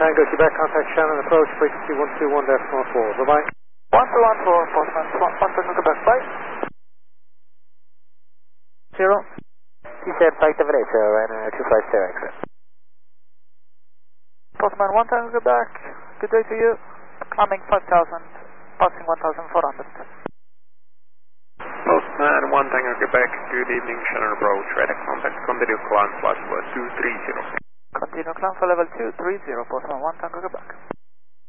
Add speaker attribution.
Speaker 1: Tango Quebec, contact Shannon, approach frequency 121.4. Bye-bye.
Speaker 2: 1214, Postman 1 Tango Quebec, bye. 0.
Speaker 3: He said flight of it, runner 250 exit.
Speaker 2: Postman 1 Tango Quebec, good day to you. Climbing 5000, passing 1400.
Speaker 4: Postman 1 Tango Quebec, good evening, Shannon approach, radar contact, continue climb flight level 230.
Speaker 2: Continue climb for level 230, Postman 1 Tango Quebec.